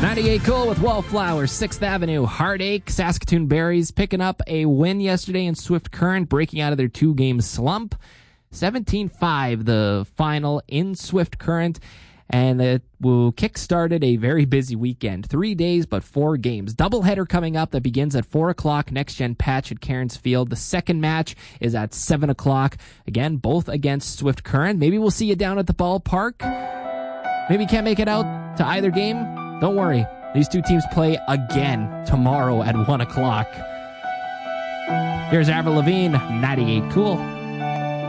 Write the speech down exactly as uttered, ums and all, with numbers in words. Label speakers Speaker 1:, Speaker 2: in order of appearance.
Speaker 1: ninety-eight Cool with Wallflower, sixth Avenue, Heartache. Saskatoon Berries picking up a win yesterday in Swift Current, breaking out of their two-game slump. seventeen five the final in Swift Current, and it will kick-started a very busy weekend. Three days, but four games. Doubleheader coming up that begins at four o'clock. Next-gen patch at Cairns Field. The second match is at seven o'clock. Again, both against Swift Current. Maybe we'll see you down at the ballpark. Maybe you can't make it out to either game. Don't worry. These two teams play again tomorrow at one o'clock. Here's Avril Lavigne, ninety-eight Cool.